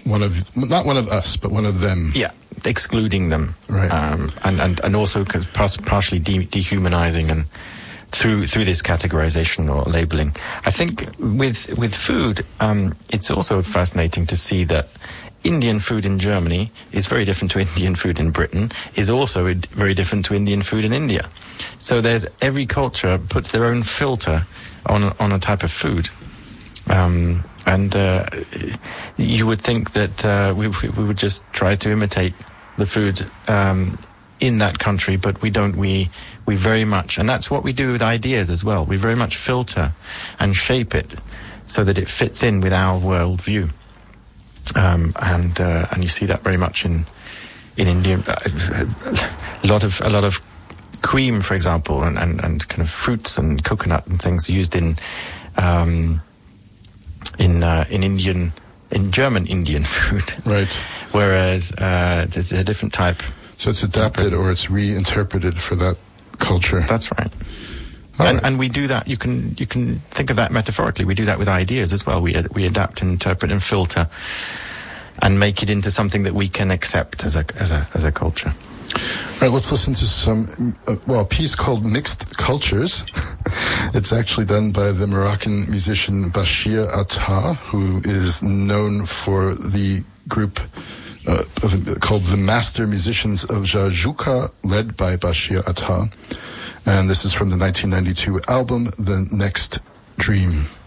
not one of us, but one of them. Yeah, excluding them, right? And also partially dehumanizing and through this categorization or labeling. I think with food, it's also fascinating to see that Indian food in Germany is very different to Indian food in Britain, is also very different to Indian food in India. So every culture puts their own filter on a type of food. And you would think that we would just try to imitate the food in that country, but we don't. We very much, and that's what we do with ideas as well. We very much filter and shape it so that it fits in with our worldview. And you see that very much in India. A lot of cream, for example, and kind of fruits and coconut and things used in German Indian food. Right. Whereas it's a different type. So it's adapted or it's reinterpreted for that culture. That's right. And we do that. You can think of that metaphorically. We do that with ideas as well. We adapt and interpret and filter, and make it into something that we can accept as a culture. All right, let's listen to some a piece called "Mixed Cultures." It's actually done by the Moroccan musician Bachir Atta, who is known for the group called the Master Musicians of Jajouka, led by Bachir Atta. And this is from the 1992 album, The Next Dream.